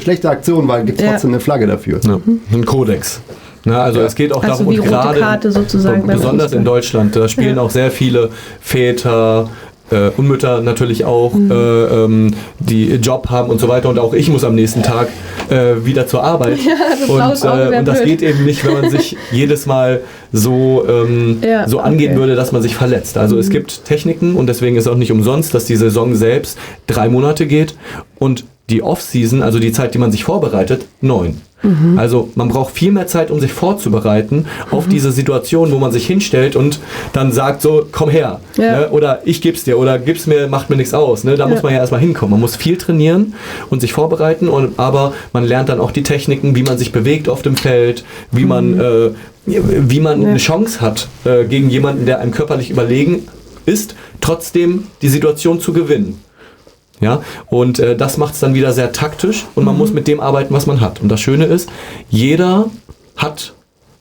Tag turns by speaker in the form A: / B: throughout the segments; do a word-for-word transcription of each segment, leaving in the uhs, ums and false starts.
A: schlechte Aktion, weil es gibt trotzdem ja. eine Flagge dafür.
B: Ja. Ein Kodex. Na, also ja. es geht auch
C: also
B: darum, und gerade
C: sozusagen
B: besonders in Deutschland, da spielen ja. auch sehr viele Väter äh, und Mütter natürlich auch, mhm. äh, ähm, die Job haben und so weiter. Und auch ich muss am nächsten Tag äh, wieder zur Arbeit. Ja, und, äh, und das blöd. geht eben nicht, wenn man sich jedes Mal so, ähm, ja, so angehen okay. würde, dass man sich verletzt. Also mhm. es gibt Techniken und deswegen ist auch nicht umsonst, dass die Saison selbst drei Monate geht und die Off-Season, also die Zeit, die man sich vorbereitet, neun. Mhm. Also man braucht viel mehr Zeit, um sich vorzubereiten mhm. auf diese Situation, wo man sich hinstellt und dann sagt so, komm her. Ja. Ne? Oder ich geb's dir oder gib's mir, macht mir nichts aus. Ne? Da ja. muss man ja erstmal hinkommen. Man muss viel trainieren und sich vorbereiten, und, aber man lernt dann auch die Techniken, wie man sich bewegt auf dem Feld, wie mhm. man, äh, wie man ja. eine Chance hat, äh, gegen jemanden, der einem körperlich überlegen ist, trotzdem die Situation zu gewinnen. Ja, und äh, das macht es dann wieder sehr taktisch und man mhm. muss mit dem arbeiten, was man hat. Und das Schöne ist, jeder hat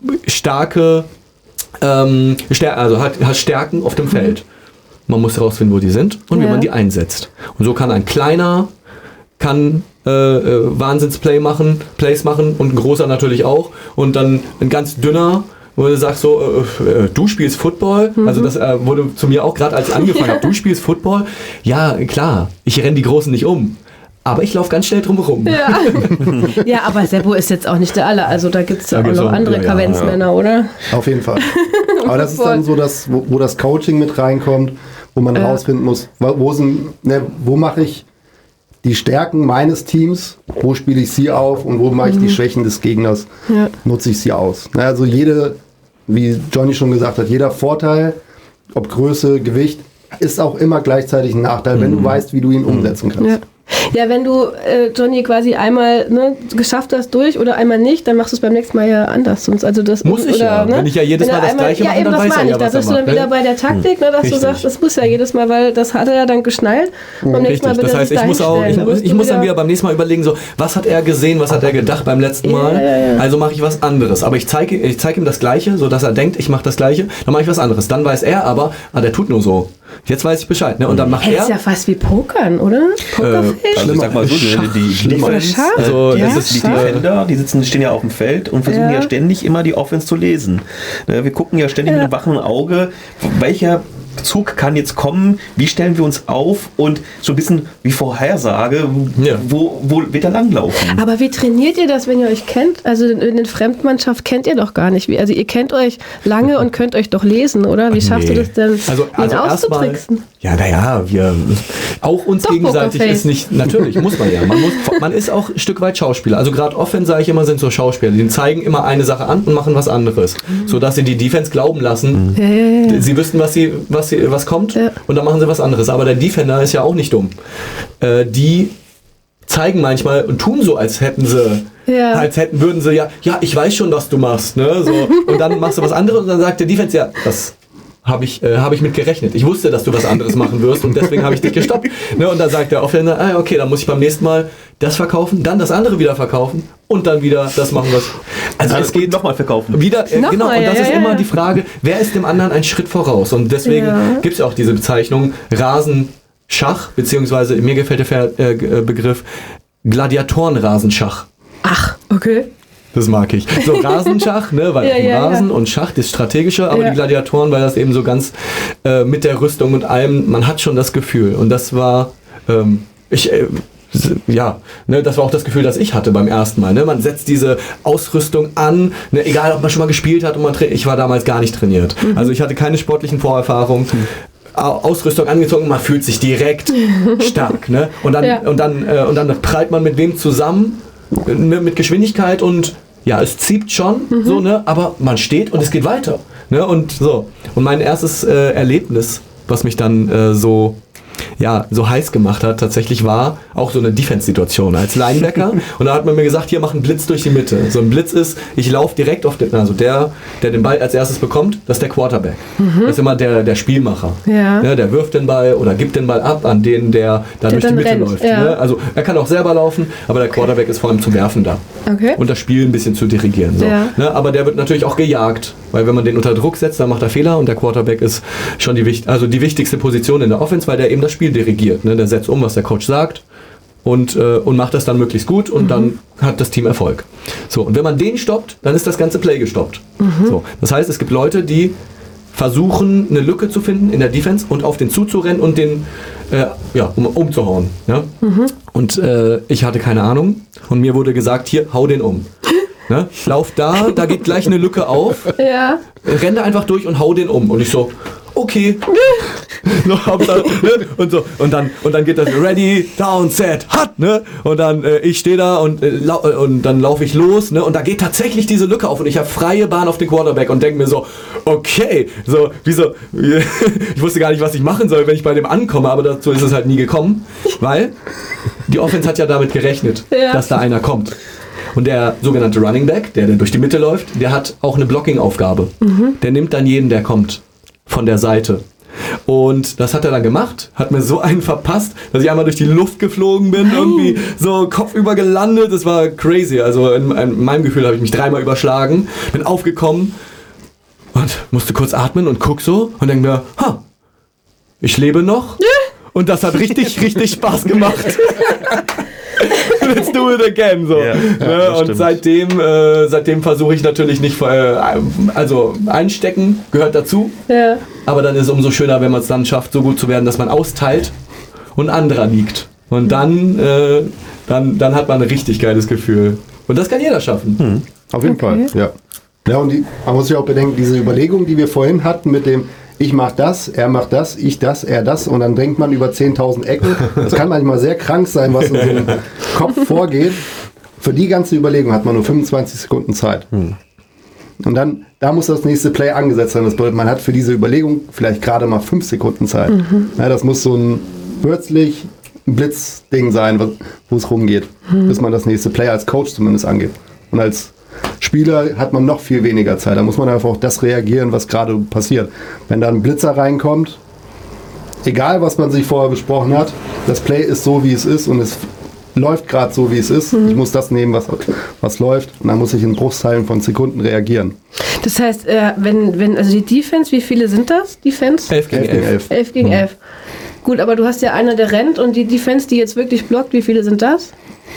B: starke, ähm, Stär- also hat, hat Stärken auf dem mhm. Feld. Man muss herausfinden, wo die sind und ja. wie man die einsetzt. Und so kann ein kleiner kann äh, äh, Wahnsinnsplay machen, Plays machen und ein großer natürlich auch. Und dann ein ganz dünner, wo du sagst so, äh, äh, du spielst Football, mhm. also das äh, wurde zu mir auch gerade, als ich angefangen habe, du spielst Football, ja klar, ich renne die Großen nicht um, aber ich laufe ganz schnell drum herum.
C: Ja. ja, aber Seppo ist jetzt auch nicht der Aller, also da gibt es ja auch noch andere ja, Kavenzmänner, ja. oder?
A: Auf jeden Fall. Aber das ist dann so, dass, wo, wo das Coaching mit reinkommt, wo man ja. rausfinden muss, wo, wo, sind, ne, wo mache ich die Stärken meines Teams, wo spiele ich sie auf und wo mache ich mhm. die Schwächen des Gegners, ja. nutze ich sie aus. Also jede, wie Johnny schon gesagt hat, jeder Vorteil, ob Größe, Gewicht, ist auch immer gleichzeitig ein Nachteil, mhm. wenn du weißt, wie du ihn umsetzen kannst.
C: Ja. Ja, wenn du, äh, Johnny, quasi einmal ne, geschafft hast durch oder einmal nicht, dann machst du es beim nächsten Mal ja anders. Sonst, also das,
B: muss ich
C: oder,
B: ja.
C: Ne?
B: Wenn ich ja jedes Mal das Gleiche mache, dann weiß er ja, was er macht.
C: Da bist du dann wieder bei der Taktik, ne, dass Richtig. du sagst, das muss ja jedes Mal, weil das hat er ja dann geschnallt.
B: Mhm. Beim nächsten Mal das heißt, ich muss, auch, ich, ich, ich muss dann wieder beim nächsten Mal überlegen, so, was hat er gesehen, was hat er gedacht beim letzten Mal, ja, ja, ja. also mache ich was anderes. Aber ich zeige ich zeig ihm das Gleiche, sodass er denkt, ich mache das Gleiche, dann mache ich was anderes. Dann weiß er aber, ah, der tut nur so. Jetzt weiß ich Bescheid. Ne? Und dann macht
C: hey,
B: er...
C: Das ist ja fast wie Pokern, oder? Pokerface?
D: Äh, also ich sag mal so, die, die Defense, also ja, das ist die Defender, die sitzen, stehen ja auf dem Feld und versuchen ja, ja ständig immer die Offense zu lesen. Ne? Wir gucken ja ständig ja. mit einem wachen Auge, welcher Zug kann jetzt kommen, wie stellen wir uns auf und so ein bisschen wie Vorhersage, ja. wo, wo wird er langlaufen.
C: Aber wie trainiert ihr das, wenn ihr euch kennt? Also in der Fremdmannschaft kennt ihr doch gar nicht. Wie, also ihr kennt euch lange und könnt euch doch lesen, oder? Wie schaffst nee. du das denn,
B: also, also ihn auszutricksen? Ja, naja, wir auch uns doch gegenseitig ist nicht, natürlich, muss man ja. Man, muss, man ist auch ein Stück weit Schauspieler. Also gerade Offense, sage ich immer, sind so Schauspieler. Die zeigen immer eine Sache an und machen was anderes. Mhm. Sodass sie die Defense glauben lassen, mhm. ja, ja, ja. sie wüssten, was sie, was sie, was kommt ja. und dann machen sie was anderes. Aber der Defender ist ja auch nicht dumm. Äh, die zeigen manchmal und tun so, als hätten sie, ja. als hätten, würden sie ja, ja, ich weiß schon, was du machst. Ne? So. Und dann machst du was anderes und dann sagt der Defense, ja, das habe ich, äh, hab ich mit gerechnet. Ich wusste, dass du was anderes machen wirst und deswegen habe ich dich gestoppt. Ne? Und dann sagt der Offender, ah, okay, dann muss ich beim nächsten Mal das verkaufen, dann das andere wieder verkaufen und dann wieder das machen, was... Also es geht
D: nochmal verkaufen.
B: Wieder, äh,
C: noch
B: genau,
C: mal,
B: und das
C: ja,
B: ist
C: ja,
B: immer
C: ja.
B: die Frage, wer ist dem anderen einen Schritt voraus? Und deswegen ja. gibt es ja auch diese Bezeichnung Rasenschach, beziehungsweise mir gefällt der Ver- äh, Begriff Gladiatorenrasenschach.
C: Ach, okay.
B: Das mag ich. So Rasenschach, ne, weil
C: ja, ja,
B: Rasen
C: ja.
B: und Schach, das Strategische, aber ja. die Gladiatoren, weil das eben so ganz äh, mit der Rüstung und allem, man hat schon das Gefühl. Und das war, ähm, ich, äh, ja, ne, das war auch das Gefühl, das ich hatte beim ersten Mal. Ne? Man setzt diese Ausrüstung an, ne, egal ob man schon mal gespielt hat und man tra- ich war damals gar nicht trainiert. Mhm. Also ich hatte keine sportlichen Vorerfahrungen. Mhm. Ausrüstung angezogen, man fühlt sich direkt stark. Ne? Und dann, ja. und dann, äh, und dann prallt man mit wem zusammen, ne, mit Geschwindigkeit und ja, es zieht schon, mhm. so, ne, aber man steht und es geht weiter. Ne, und so. Und mein erstes äh, Erlebnis, was mich dann äh, so ja, so heiß gemacht hat, tatsächlich war auch so eine Defense-Situation als Linebacker. Und da hat man mir gesagt, hier mach einen Blitz durch die Mitte. So ein Blitz ist, ich laufe direkt auf den, also der, der den Ball als erstes bekommt, das ist der Quarterback. Mhm. Das ist immer der, der Spielmacher. Ja. Ja, der wirft den Ball oder gibt den Ball ab an den, der da der durch die Mitte rennt, läuft. Ja. Ne? Also er kann auch selber laufen, aber der Quarterback ist vor allem zum Werfen da. Okay. Und das Spiel ein bisschen zu dirigieren. So. Ja. Ne? Aber der wird natürlich auch gejagt, weil wenn man den unter Druck setzt, dann macht er Fehler und der Quarterback ist schon die, also die wichtigste Position in der Offense, weil der eben das Spiel dirigiert. Ne? Der setzt um, was der Coach sagt, und, äh, und macht das dann möglichst gut und mhm. dann hat das Team Erfolg. So, und wenn man den stoppt, dann ist das ganze Play gestoppt. Mhm. So, das heißt, es gibt Leute, die versuchen, eine Lücke zu finden in der Defense und auf den zuzurennen und den äh, ja, um, umzuhauen. Ja? Mhm. Und äh, ich hatte keine Ahnung und mir wurde gesagt, hier, hau den um. Ne? Lauf da, da geht gleich eine Lücke auf. Ja. Renn da einfach durch und hau den um. Und ich so, okay. so, Hauptsache, ne? Und so. Und dann, und dann geht das ready, down, set, hut, ne? Und dann äh, ich stehe da und, äh, lau- und dann laufe ich los, ne? Und da geht tatsächlich diese Lücke auf und ich habe freie Bahn auf den Quarterback und denke mir so, okay, so, wieso, ich wusste gar nicht, was ich machen soll, wenn ich bei dem ankomme, aber dazu ist es halt nie gekommen, weil die Offense hat ja damit gerechnet, ja. dass da einer kommt. Und der sogenannte Running Back, der, der durch die Mitte läuft, der hat auch eine Blocking-Aufgabe. Mhm. Der nimmt dann jeden, der kommt, von der Seite. Und das hat er dann gemacht, hat mir so einen verpasst, dass ich einmal durch die Luft geflogen bin, Nein. irgendwie so kopfüber gelandet. Das war crazy. Also in, in meinem Gefühl habe ich mich dreimal überschlagen, bin aufgekommen und musste kurz atmen und guck so und denke mir, ha, ich lebe noch. Und das hat richtig, richtig Spaß gemacht. Let's do it again. So. Ja, ja, und seitdem, äh, seitdem versuche ich natürlich nicht, äh, also einstecken gehört dazu. Ja. Aber dann ist es umso schöner, wenn man es dann schafft, so gut zu werden, dass man austeilt und ein anderer liegt. Und dann, äh, dann, dann hat man ein richtig geiles Gefühl. Und das kann jeder schaffen.
A: Hm. Auf jeden okay. Fall, ja. Ja, und die, man muss sich auch bedenken, diese Überlegung, die wir vorhin hatten mit dem ich mache das, er macht das, ich das, er das und dann denkt man über zehntausend Ecken. Das kann manchmal sehr krank sein, was in so einem Kopf vorgeht. Für die ganze Überlegung hat man nur fünfundzwanzig Sekunden Zeit. Hm. Und dann, da muss das nächste Play angesetzt sein. Das bedeutet, man hat für diese Überlegung vielleicht gerade mal fünf Sekunden Zeit. Mhm. Ja, das muss so ein plötzlich ein Blitzding sein, wo es rumgeht, mhm. bis man das nächste Play als Coach zumindest angeht. Und als Spieler hat man noch viel weniger Zeit. Da muss man einfach auf das reagieren, was gerade passiert. Wenn da ein Blitzer reinkommt, egal was man sich vorher besprochen hat, das Play ist so, wie es ist und es läuft gerade so, wie es ist. Mhm. Ich muss das nehmen, was, was läuft und dann muss ich in Bruchteilen von Sekunden reagieren.
C: Das heißt, äh, wenn, wenn, also die Defense, wie viele sind das? Defense?
B: Elf gegen elf.
C: Elf gegen elf. Mhm. Gut, aber du hast ja einer, der rennt und die Defense, die jetzt wirklich blockt, wie viele sind das?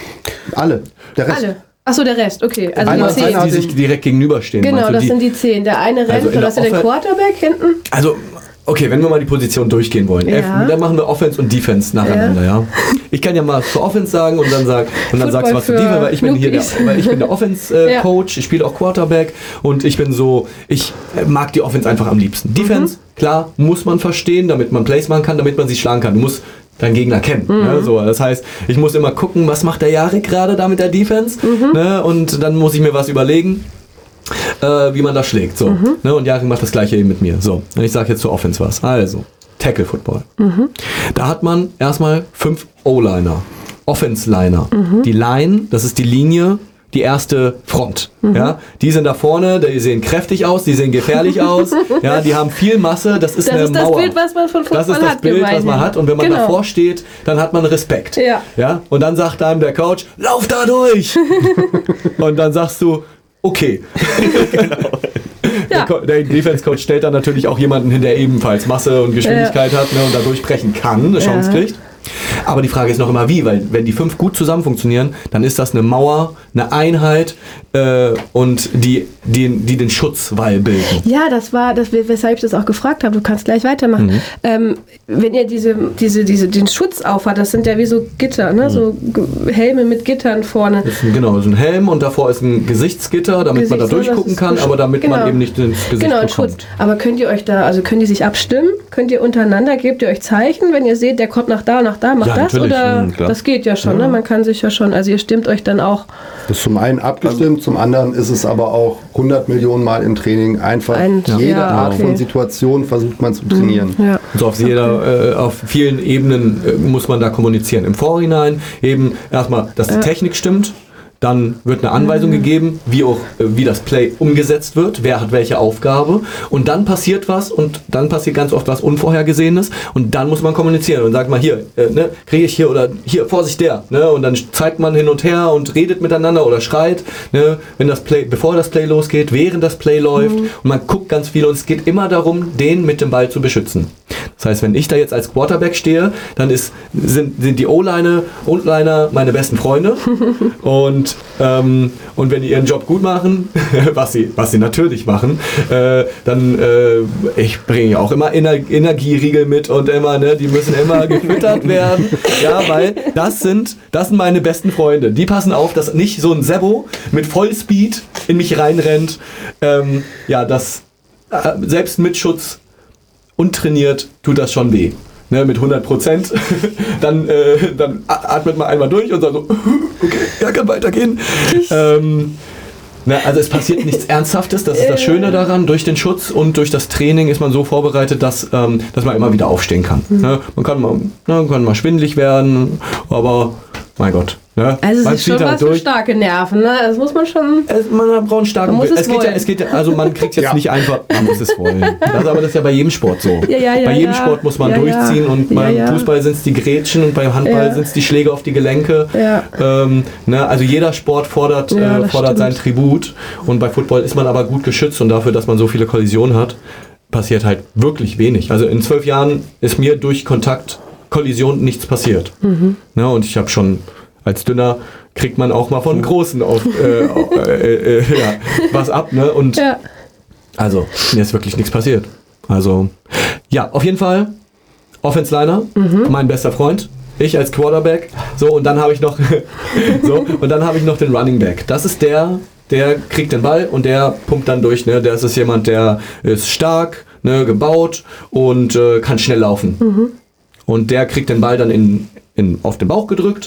A: Alle. Der Rest.
C: Alle. Achso, der Rest, okay. Also
B: einer, die zehn. Die sich direkt gegenüberstehen.
C: Genau, das die, sind die zehn. Der eine rennt, also du hast ja den Quarterback hinten.
B: Also, okay, wenn wir mal die Position durchgehen wollen. Ja. F, dann machen wir Offense und Defense nacheinander, ja. ja. Ich kann ja mal zur Offense sagen und dann, sag, und dann sagst du was zur Defense, weil ich bin hier der, weil ich bin der Offense-Coach, äh, ja. ich spiele auch Quarterback und ich bin so, ich mag die Offense einfach am liebsten. Defense, mhm. klar, muss man verstehen, damit man Plays machen kann, damit man sie schlagen kann. Du musst deinen Gegner kennen. Mhm. Ne? So, das heißt, ich muss immer gucken, was macht der Jarek gerade da mit der Defense, mhm. ne? Und dann muss ich mir was überlegen, äh, wie man das schlägt. So, mhm. ne? Und Jarek macht das gleiche eben mit mir. So, und ich sage jetzt zur Offense was. Also, Tackle Football. Mhm. Da hat man erstmal fünf O-Liner, Offense-Liner. Mhm. Die Line, das ist die Linie, die erste Front. Mhm. Ja, die sind da vorne, die sehen kräftig aus, die sehen gefährlich aus, ja, die haben viel Masse, das ist
C: das
B: eine
C: ist das
B: Mauer.
C: Bild, was man von Fußball hat.
B: Das ist das Bild,
C: gemeint.
B: was man hat und wenn man
C: genau. davor
B: steht, dann hat man Respekt.
C: Ja.
B: Ja, und dann sagt einem der Coach, lauf da durch! Und dann sagst du, okay. Genau. Ja. Der, der Defense-Coach stellt dann natürlich auch jemanden hin, der ebenfalls Masse und Geschwindigkeit ja. hat, ne, und da durchbrechen kann, eine Chance ja. kriegt. Aber die Frage ist noch immer wie, weil wenn die fünf gut zusammen funktionieren, dann ist das eine Mauer, eine Einheit äh, und die, die, die den Schutzwall bilden.
C: Ja, das war, das, weshalb ich das auch gefragt habe. Du kannst gleich weitermachen. Mhm. Ähm, wenn ihr diese, diese, diese, den Schutz aufhat, das sind ja wie so Gitter, ne? Mhm. So Helme mit Gittern vorne.
B: Das ist ein, genau, so ein Helm und davor ist ein Gesichtsgitter, damit Gesichts- man da durchgucken kann, aber damit genau. man eben nicht ins Gesicht genau, bekommt. Schutz.
C: Aber könnt ihr euch da, also können die sich abstimmen? Könnt ihr untereinander, gebt ihr euch Zeichen, wenn ihr seht, der kommt nach da, nach da, macht ja, das? Oder mhm, das geht ja schon, ja. ne? Man kann sich ja schon, also ihr stimmt euch dann auch.
A: Das ist zum einen abgestimmt, zum anderen ist es aber auch hundert Millionen Mal im Training einfach Ein, jede ja, Art okay. von Situation versucht man zu trainieren.
C: Ja.
B: So auf jeder, okay. äh, auf vielen Ebenen äh, muss man da kommunizieren. Im Vorhinein eben erstmal, dass die ja. Technik stimmt. Dann wird eine Anweisung mhm. gegeben, wie auch wie das Play umgesetzt wird, wer hat welche Aufgabe und dann passiert was und dann passiert ganz oft was Unvorhergesehenes und dann muss man kommunizieren und sagt mal hier, äh, ne, kriege ich hier oder hier, Vorsicht der, ne, und dann zeigt man hin und her und redet miteinander oder schreit, ne, wenn das Play, bevor das Play losgeht, während das Play läuft mhm. und man guckt ganz viel und es geht immer darum, den mit dem Ball zu beschützen. Das Das heißt, wenn ich da jetzt als Quarterback stehe, dann ist, sind, sind die O-Liner und Liner meine besten Freunde. und, ähm, und wenn die ihren Job gut machen, was sie, was sie natürlich machen, äh, dann äh, ich bringe auch immer Ener- Energieriegel mit und immer, ne, die müssen immer gefüttert werden. Ja, weil das sind, das sind meine besten Freunde. Die passen auf, dass nicht so ein Sebo mit Vollspeed in mich reinrennt. Ähm, ja, das äh, selbst mit Schutz untrainiert tut das schon weh. Ne, mit hundert Prozent. dann, äh, dann atmet man einmal durch und sagt so, okay, ja, kann weitergehen. ähm, ne, also es passiert nichts Ernsthaftes, das ist das Schöne daran. Durch den Schutz und durch das Training ist man so vorbereitet, dass, ähm, dass man immer wieder aufstehen kann. Mhm. Ne, man kann mal, ne, kann mal schwindelig werden, aber mein Gott. Ne?
C: Also es
B: man
C: ist schon
B: halt
C: was
B: durch.
C: für starke Nerven, ne? Das muss man schon...
B: Es, man braucht einen starken...
C: Man muss es
B: es geht
C: wollen.
B: ja, es geht ja, also man kriegt jetzt
A: Ja.
B: nicht einfach... Man muss es wollen. Das, aber das ist ja bei jedem Sport so.
C: Ja, ja, ja,
B: bei jedem
C: ja.
B: Sport muss man
C: Ja,
B: durchziehen
C: ja.
B: und
C: Ja,
B: beim
C: ja.
B: Fußball sind es die Grätschen und beim Handball
C: Ja.
B: sind es die Schläge auf die Gelenke.
C: Ja.
B: Ähm, ne? Also jeder Sport fordert,
C: Ja,
B: äh,
C: das
B: fordert sein
C: stimmt.
B: Tribut und bei Football ist man aber gut geschützt und dafür, dass man so viele Kollisionen hat, passiert halt wirklich wenig. Also in zwölf Jahren ist mir durch Kontakt, Kollision nichts passiert. Mhm. Ne? Und ich habe schon als Dünner kriegt man auch mal von Großen auf, äh, äh, äh, ja, was ab, ne? Und
C: Ja.
B: also, mir ist wirklich nichts passiert. Also, ja, auf jeden Fall Offense-Liner, mhm. mein bester Freund, ich als Quarterback, so, und dann habe ich noch so, und dann habe ich noch den Running Back. Das ist der, der kriegt den Ball und der pumpt dann durch, ne? Der ist jemand, der ist stark, ne, gebaut und äh, kann schnell laufen. Mhm. Und der kriegt den Ball dann in, in, auf den Bauch gedrückt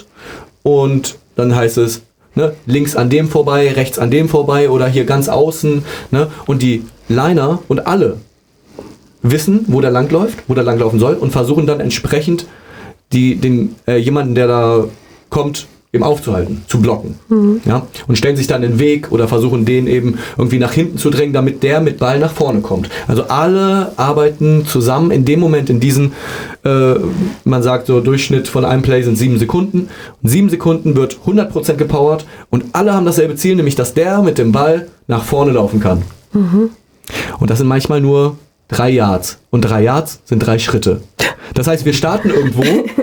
B: und dann heißt es, ne, links an dem vorbei, rechts an dem vorbei oder hier ganz außen. Ne, und die Liner und alle wissen, wo der langläuft, wo der langlaufen soll und versuchen dann entsprechend die, den, äh, jemanden, der da kommt, eben aufzuhalten, zu blocken. Mhm. Ja, und stellen sich dann in den Weg oder versuchen den eben irgendwie nach hinten zu drängen, damit der mit Ball nach vorne kommt. Also alle arbeiten zusammen in dem Moment in diesen, äh, man sagt so, Durchschnitt von einem Play sind sieben Sekunden. Und sieben Sekunden wird hundert Prozent gepowert und alle haben dasselbe Ziel, nämlich dass der mit dem Ball nach vorne laufen kann. Mhm. Und das sind manchmal nur drei Yards. Und drei Yards sind drei Schritte. Das heißt, wir starten irgendwo,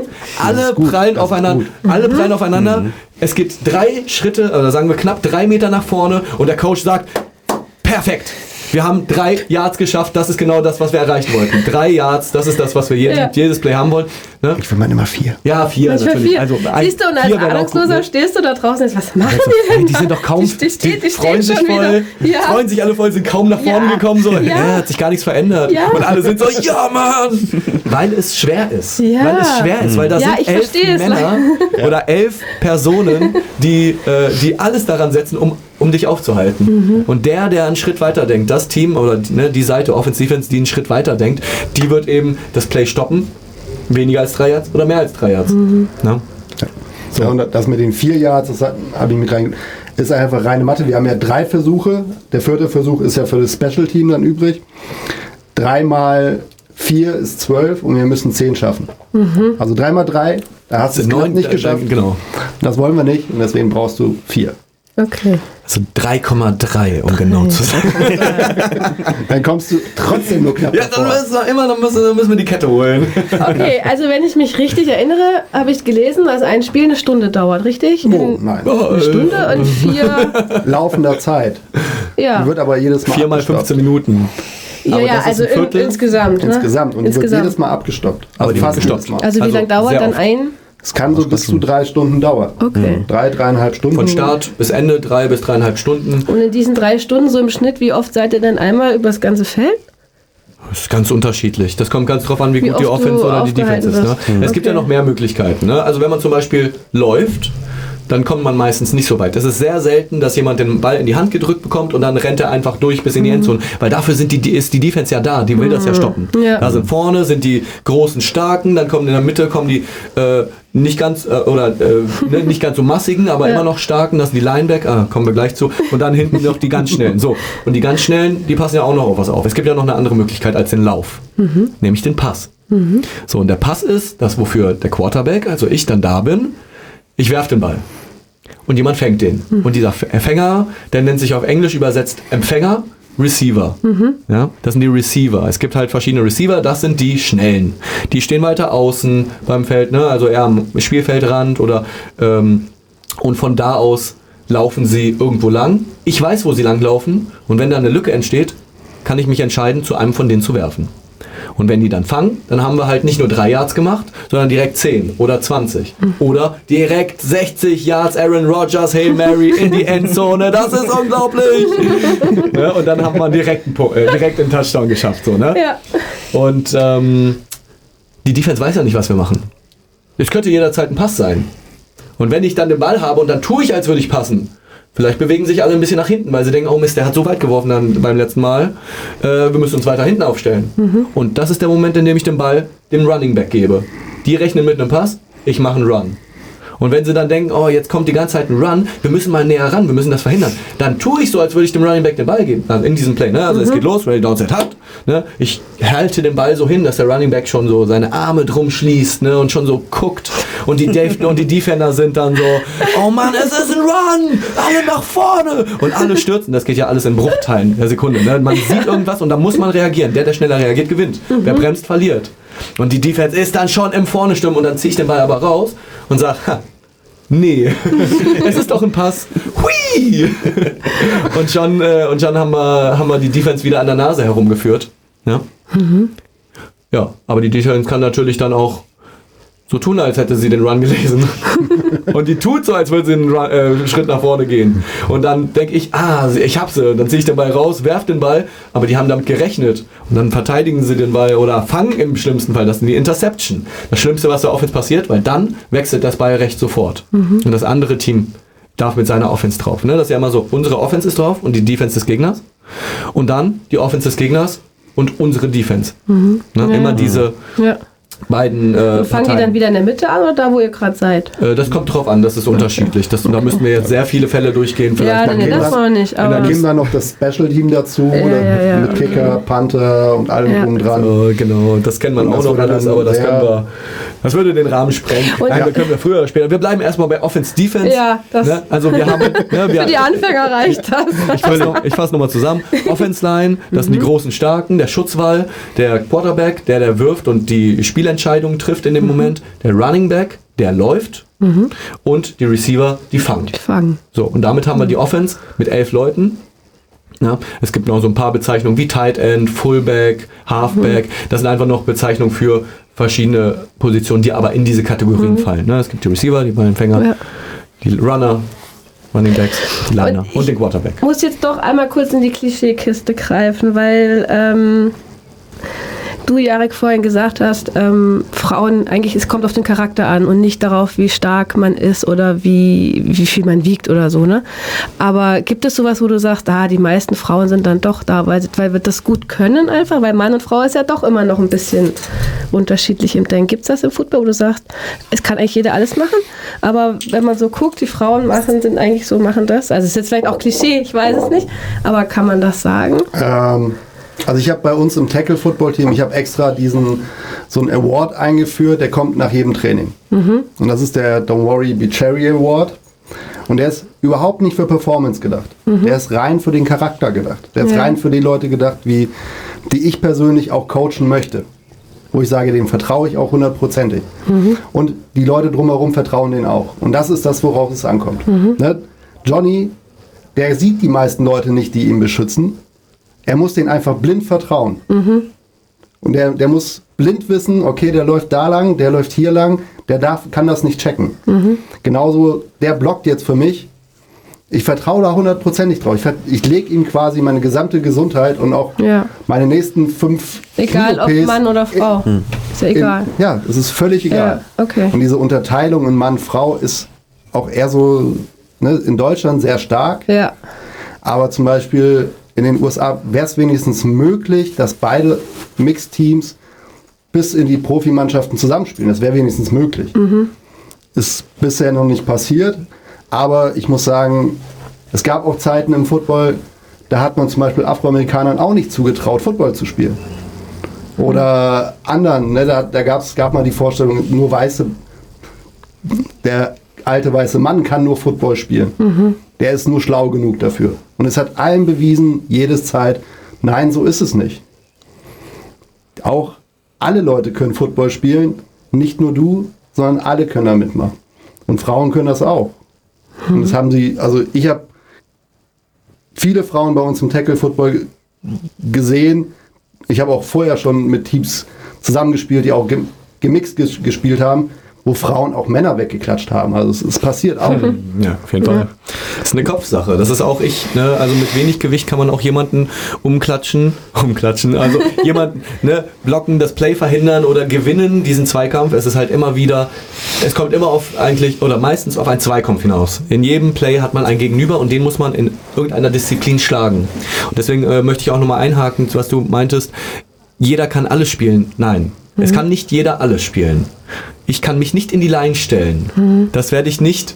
B: alle
A: gut,
B: prallen
A: das ist
B: aufeinander,
A: gut.
B: alle prallen
C: Mhm.
B: aufeinander. Mhm. Es geht drei Schritte, oder sagen wir knapp drei Meter nach vorne und der Coach sagt, perfekt, wir haben drei Yards geschafft, das ist genau das, was wir erreichen wollten. Drei Yards, das ist das, was wir jeden,
C: Ja.
B: jedes Play haben wollen. Ne?
A: Ich will mal immer vier.
B: Ja, vier
C: Manchmal
B: natürlich.
C: vier.
B: Also, ein-
C: Siehst du, und als
B: vier wären auch
C: Ahnungsloser
B: gut, ne?
C: stehst du da draußen und sagst, was machen
B: Also,
C: die denn
B: ey, die
C: da?
B: sind doch kaum,
C: Die, die, steht, die,
B: die freuen
C: stehen
B: sich
C: schon
B: voll,
C: wieder. Ja.
B: freuen sich alle voll, sind kaum nach vorne
C: Ja.
B: gekommen, so,
C: Ja.
B: ja, hat sich gar nichts verändert.
C: Ja.
B: Und alle sind so, ja Mann, weil es schwer ist.
C: Ja.
B: Weil es schwer ist, weil da
C: Ja,
B: sind
C: ich
B: elf
C: verstehe es.
B: Männer oder elf Personen, die, äh, die alles daran setzen, um, um dich aufzuhalten. Mhm. Und der, der einen Schritt weiter denkt, das Team oder ne, die Seite Offensive Defense, die einen Schritt weiter denkt, die wird eben das Play stoppen, weniger als drei Yards oder mehr als drei Yards. Mhm. Na?
A: So. Ja, und das mit den vier Yards, das habe ich mit rein, ist einfach reine Mathe. Wir haben ja drei Versuche. Der vierte Versuch ist ja für das Special Team dann übrig. Dreimal vier ist zwölf und wir müssen zehn schaffen. Mhm. Also dreimal drei, da hast du es
B: neun,
A: nicht
B: äh,
A: geschafft.
B: Genau.
A: Das wollen wir nicht und deswegen brauchst du vier.
C: Okay.
B: Also drei Komma drei, um genau zu sein.
A: Dann kommst du trotzdem nur knapp
B: Ja, dann
A: davor.
B: müssen wir immer, dann müssen, dann müssen wir die Kette holen.
C: Okay, also wenn ich mich richtig erinnere, habe ich gelesen, dass ein Spiel eine Stunde dauert, richtig?
A: Oh, nein.
C: Eine Stunde und vier.
A: Laufender Zeit. Die
C: Ja,
A: wird aber jedes Mal
B: vier mal
A: abgestoppt.
B: fünfzehn Minuten.
C: ja,
B: aber
C: ja,
B: das ist
C: also
B: ein
C: in,
B: Viertel?
C: insgesamt. Ne?
A: Insgesamt. Und die wird
C: Insgesamt.
A: jedes Mal abgestoppt.
B: Aber
A: Also
B: die
A: fast
B: wird gestoppt.
A: jedes Mal.
C: Also wie
B: Also
C: lange dauert
B: sehr
C: dann
B: oft.
C: ein?
A: Es kann so bis zu drei Stunden dauern.
C: Okay.
A: Drei, dreieinhalb Stunden.
B: Von Start bis Ende drei bis dreieinhalb Stunden.
C: Und in diesen drei Stunden so im Schnitt, wie oft seid ihr denn einmal übers ganze Feld?
B: Das ist ganz unterschiedlich. Das kommt ganz drauf an, wie,
C: Wie
B: gut die
C: oft
B: Offense
C: du
B: oder die Defense ist. Ne?
C: aufgehalten wirst.
B: Es gibt ja
C: Okay.
B: noch mehr Möglichkeiten. Ne? Also wenn man zum Beispiel läuft, dann kommt man meistens nicht so weit. Es ist sehr selten, dass jemand den Ball in die Hand gedrückt bekommt und dann rennt er einfach durch bis in die Endzone. Weil dafür sind die, die, ist die Defense ja da, die will das ja stoppen.
C: Ja.
B: Da sind vorne sind die großen Starken, dann kommen in der Mitte kommen die äh, nicht ganz äh, oder äh, ne, nicht ganz so massigen, aber
C: Ja.
B: immer noch starken, das sind die Linebacker, ah, kommen wir gleich zu. Und dann hinten noch die ganz schnellen. So, und die ganz schnellen, die passen ja auch noch auf was auf. Es gibt ja noch eine andere Möglichkeit als den Lauf, mhm. nämlich den Pass. Mhm. So, und der Pass ist das, wofür der Quarterback, also ich dann da bin, ich werfe den Ball. Und jemand fängt den. Mhm. Und dieser Fänger, der nennt sich auf Englisch übersetzt Empfänger, Receiver. Mhm. Ja, das sind die Receiver. Es gibt halt verschiedene Receiver, das sind die Schnellen. Die stehen weiter außen beim Feld, ne? Also eher am Spielfeldrand oder ähm, und von da aus laufen sie irgendwo lang. Ich weiß, wo sie lang laufen und wenn da eine Lücke entsteht, kann ich mich entscheiden, zu einem von denen zu werfen. Und wenn die dann fangen, dann haben wir halt nicht nur drei Yards gemacht, sondern direkt zehn oder zwanzig. Mhm. Oder direkt sechzig Yards Aaron Rodgers, Hail Mary in die Endzone. Das ist unglaublich. Ne? Und dann haben wir direkt einen, äh, direkt einen Touchdown geschafft. So, ne?
C: Ja.
B: Und ähm, die Defense weiß ja nicht, was wir machen. Es könnte jederzeit ein Pass sein. Und wenn ich dann den Ball habe und dann tue ich, als würde ich passen, vielleicht bewegen sich alle ein bisschen nach hinten, weil sie denken, oh Mist, der hat so weit geworfen dann beim letzten Mal. Äh, wir müssen uns weiter hinten aufstellen. Mhm. Und das ist der Moment, in dem ich den Ball dem Running Back gebe. Die rechnen mit einem Pass, ich mache einen Run. Und wenn sie dann denken, oh, jetzt kommt die ganze Zeit ein Run, wir müssen mal näher ran, wir müssen das verhindern, dann tue ich so, als würde ich dem Running Back den Ball geben. Also in diesem Play, ne? Also mhm. es geht los, Ready, Down, Set, Hat. Ne? Ich halte den Ball so hin, dass der Running Back schon so seine Arme drum schließt, ne? Und schon so guckt. Und die Dave und die Defender sind dann so, oh Mann, es ist ein Run! Alle nach vorne! Und alle stürzen. Das geht ja alles in Bruchteilen der Sekunde. Ne? Man sieht irgendwas und da muss man reagieren. Der, der schneller reagiert, gewinnt. Mhm. Wer bremst, verliert. Und die Defense ist dann schon im Vorne stürmen und dann ziehe ich den Ball aber raus und sage, ha, nee, es ist doch ein Pass. Hui! Und schon, äh, und schon haben, wir, haben wir die Defense wieder an der Nase herumgeführt. Ja? Mhm. Ja, aber die Defense kann natürlich dann auch so tun, als hätte sie den Run gelesen. Und die tut so, als würde sie einen Run, äh, Schritt nach vorne gehen. Und dann denke ich, ah, ich hab sie. Und dann ziehe ich den Ball raus, werf den Ball, aber die haben damit gerechnet. Und dann verteidigen sie den Ball oder fangen im schlimmsten Fall. Das sind die Interception. Das Schlimmste, was der Offense passiert, weil dann wechselt das Ballrecht sofort. Mhm. Und das andere Team darf mit seiner Offense drauf. Ne? Das ist ja immer so, unsere Offense ist drauf und die Defense des Gegners. Und dann die Offense des Gegners und unsere Defense. Mhm. Ne? Ja. Immer diese... Ja. beiden äh,
C: und fangen Parteien. Die dann wieder in der Mitte an oder da, wo ihr gerade seid?
B: Äh, das kommt drauf an, das ist unterschiedlich. Das, okay. Da müssten wir jetzt sehr viele Fälle durchgehen. Vielleicht
C: ja, nee, das war nicht.
A: Aber dann geben wir noch das Special-Team dazu,
C: ja, ja, ja,
A: mit Kicker, Panther und allem
C: ja.
A: drum dran.
B: So, genau, das kennt man und auch noch alles, aber das können wir, das würde den Rahmen sprengen. Und Nein, ja. wir können wir früher oder später. Wir bleiben erstmal bei Offense-Defense.
C: Ja, das
B: ne? Also wir haben, ne, wir,
C: für die Anfänger reicht das.
B: Ich fasse noch, ich fass nochmal zusammen. Offense-Line, das mhm. sind die großen Starken, der Schutzwall, der Quarterback, der der wirft und die Spielentscheidungen trifft in dem mhm. Moment, der Running Back, der läuft mhm. und die Receiver, die fangen.
C: Die fangen.
B: So, und damit haben wir die Offense mit elf Leuten. Ja, es gibt noch so ein paar Bezeichnungen wie Tight End, Fullback, Halfback. Mhm. Das sind einfach noch Bezeichnungen für verschiedene Positionen, die aber in diese Kategorien mhm. fallen. Ne? Es gibt die Receiver, die Ballempfänger, ja. die Runner, Running Backs, die Liner und, und den Quarterback.
C: Ich muss jetzt doch einmal kurz in die Klischeekiste greifen, weil ähm, du, Jarek, vorhin gesagt hast, ähm, Frauen, eigentlich, es kommt auf den Charakter an und nicht darauf, wie stark man ist oder wie, wie viel man wiegt oder so, ne? Aber gibt es sowas, wo du sagst, ah, die meisten Frauen sind dann doch da, weil, weil wir das gut können einfach? Weil Mann und Frau ist ja doch immer noch ein bisschen unterschiedlich im Denken. Gibt es das im Football, wo du sagst, es kann eigentlich jeder alles machen, aber wenn man so guckt, die Frauen machen, sind eigentlich so, machen das. Also es ist jetzt vielleicht auch Klischee, ich weiß es nicht, aber kann man das sagen?
A: Ähm... Also ich habe bei uns im Tackle-Football-Team, ich habe extra diesen so einen Award eingeführt, der kommt nach jedem Training. Mhm. Und das ist der Don't Worry Be Cherry Award. Und der ist überhaupt nicht für Performance gedacht. Mhm. Der ist rein für den Charakter gedacht. Der ist ja. rein für die Leute gedacht, wie, die ich persönlich auch coachen möchte. Wo ich sage, dem vertraue ich auch hundertprozentig. Mhm. Und die Leute drumherum vertrauen denen auch. Und das ist das, worauf es ankommt. Mhm. Ne? Johnny, der sieht die meisten Leute nicht, die ihn beschützen. Er muss denen einfach blind vertrauen. Mhm. Und der, der muss blind wissen, okay, der läuft da lang, der läuft hier lang, der darf, kann das nicht checken. Mhm. Genauso, der blockt jetzt für mich. Ich vertraue da hundertprozentig drauf. Ich, ich lege ihm quasi meine gesamte Gesundheit und auch ja. meine nächsten fünf
C: Egal, ob Mann oder Frau. In, ist ja egal.
A: In, ja, es ist völlig egal.
C: Ja, okay.
A: Und diese Unterteilung in Mann-Frau ist auch eher so, ne, in Deutschland sehr stark.
C: Ja.
A: Aber zum Beispiel in den U S A wäre es wenigstens möglich, dass beide Mixteams bis in die Profimannschaften zusammenspielen. Das wäre wenigstens möglich. Mhm. Ist bisher noch nicht passiert, aber ich muss sagen, es gab auch Zeiten im Football, da hat man zum Beispiel Afroamerikanern auch nicht zugetraut, Football zu spielen. Oder anderen, ne, da, da gab's, gab mal die Vorstellung, nur Weiße, der alte weiße Mann kann nur Football spielen.
C: Mhm.
A: Der ist nur schlau genug dafür. Und es hat allen bewiesen, jedes Zeit, nein, so ist es nicht. Auch alle Leute können Football spielen, nicht nur du, sondern alle können da mitmachen. Und Frauen können das auch. Mhm. Und das haben sie, also ich habe viele Frauen bei uns im Tackle-Football gesehen. Ich habe auch vorher schon mit Teams zusammengespielt, die auch gemixt gespielt haben, wo Frauen auch Männer weggeklatscht haben. Also es, es passiert auch.
B: Ja, auf jeden Fall. Ja. Das ist eine Kopfsache. Das ist auch ich. Ne? Also mit wenig Gewicht kann man auch jemanden umklatschen. Umklatschen. Also jemanden ne, blocken, das Play verhindern oder gewinnen, diesen Zweikampf. Es ist halt immer wieder, es kommt immer auf eigentlich, oder meistens auf einen Zweikampf hinaus. In jedem Play hat man einen Gegenüber und den muss man in irgendeiner Disziplin schlagen. Und deswegen äh, möchte ich auch nochmal einhaken, was du meintest. Jeder kann alles spielen. Nein. Mhm. Es kann nicht jeder alles spielen. Ich kann mich nicht in die Line stellen. Mhm. Das werde ich nicht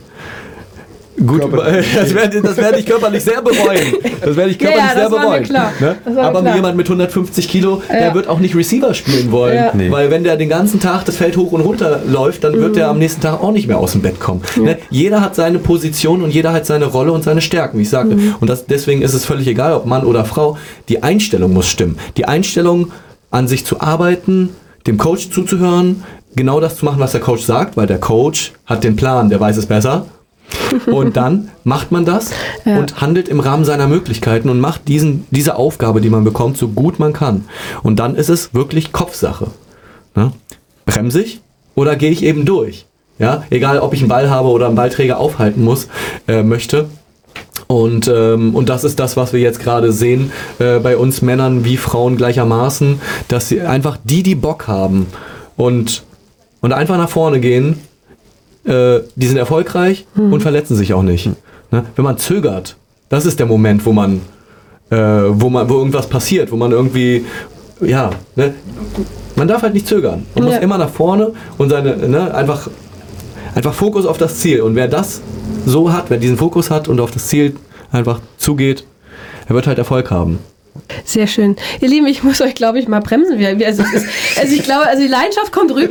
B: gut über, das werde, das werde ich körperlich sehr bereuen. Das werde ich körperlich ja, ja, sehr bereuen. Ne? Aber mir jemand mit hundertfünfzig Kilo, ja. der wird auch nicht Receiver spielen wollen. Ja. Nee. Weil wenn der den ganzen Tag das Feld hoch und runter läuft, dann wird mhm. der am nächsten Tag auch nicht mehr aus dem Bett kommen. Ja. Ne? Jeder hat seine Position und jeder hat seine Rolle und seine Stärken, wie ich sagte. Mhm. Und das, deswegen ist es völlig egal, ob Mann oder Frau. Die Einstellung muss stimmen. Die Einstellung, an sich zu arbeiten, dem Coach zuzuhören, genau das zu machen, was der Coach sagt, weil der Coach hat den Plan, der weiß es besser. Und dann macht man das ja. und handelt im Rahmen seiner Möglichkeiten und macht diesen, diese Aufgabe, die man bekommt, so gut man kann. Und dann ist es wirklich Kopfsache. Ne? Bremse ich oder gehe ich eben durch? Ja? Egal, ob ich einen Ball habe oder einen Ballträger aufhalten muss, äh, möchte. Und, ähm, und das ist das, was wir jetzt gerade sehen äh, bei uns Männern wie Frauen gleichermaßen, dass sie einfach die, die Bock haben und, und einfach nach vorne gehen, äh, die sind erfolgreich mhm. und verletzen sich auch nicht. Ne? Wenn man zögert, das ist der Moment, wo man, äh, wo man, wo irgendwas passiert, wo man irgendwie, ja, ne? Man darf halt nicht zögern. Man ja. muss immer nach vorne und seine, ne, einfach, einfach Fokus auf das Ziel. Und wer das so hat, wer diesen Fokus hat und auf das Ziel einfach zugeht, er wird halt Erfolg haben.
C: Sehr schön. Ihr Lieben, ich muss euch, glaube ich, mal bremsen. Also, also ich glaube, also die Leidenschaft kommt rüber.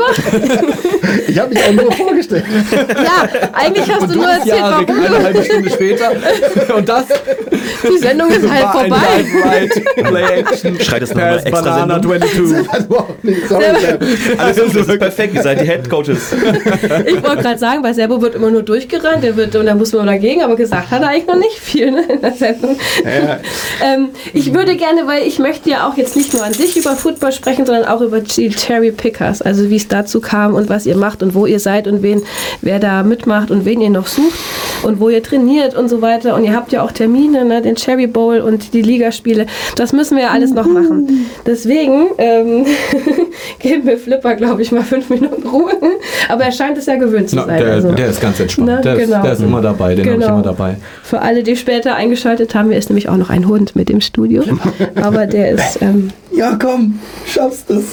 A: Ich habe mich auch nur vorgestellt.
C: Ja, eigentlich hast und du nur erzählt, warum du...
B: Eine halbe Stunde später. Und das...
C: Die Sendung ist halt vorbei.
B: Play-Action.
D: Schreit es nochmal extra
B: Banana
D: zweiundzwanzig. Alles ist perfekt, ihr seid die Head-Coaches.
C: Ich wollte gerade sagen, bei Serbo wird immer nur durchgerannt, der wird, und da muss man dagegen, aber gesagt hat er eigentlich noch nicht viel, ne, in der Sendung. Ja. ähm, ich würde gerne, weil ich möchte ja auch jetzt nicht nur an sich über Football sprechen, sondern auch über die Cherry Pickers, also wie es dazu kam und was ihr macht und wo ihr seid und wen, wer da mitmacht und wen ihr noch sucht und wo ihr trainiert und so weiter. Und ihr habt ja auch Termine, ne, den Cherry Bowl und die Ligaspiele. Das müssen wir ja alles noch machen. Deswegen ähm, geben wir Flipper, glaube ich, mal fünf Minuten Ruhe. Aber er scheint es ja gewöhnt zu sein.
B: No, der,
C: also.
B: der ist ganz entspannt.
C: Na,
B: der,
C: genau.
B: ist, der ist immer dabei, den genau. habe ich immer dabei.
C: Für alle, die später eingeschaltet haben, ist nämlich auch noch ein Hund mit im Studio. Aber der ist... Ähm,
A: ja, komm, schaffst es.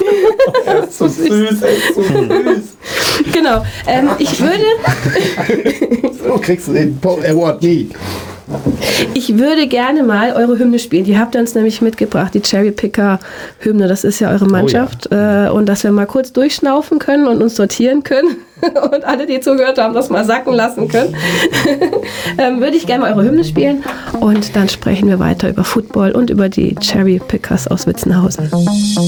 A: Er ist so süß, er ist so süß.
C: Genau. Ähm, ich würde...
A: So kriegst du den Award nie.
C: Ich würde gerne mal eure Hymne spielen. Die habt ihr uns nämlich mitgebracht, die Cherry Picker Hymne. Das ist ja eure Mannschaft. Oh ja. Und dass wir mal kurz durchschnaufen können und uns sortieren können und alle, die zugehört haben, das mal sacken lassen können. ähm, würde ich gerne mal eure Hymne spielen und dann sprechen wir weiter über Football und über die Cherry Pickers aus Witzenhausen.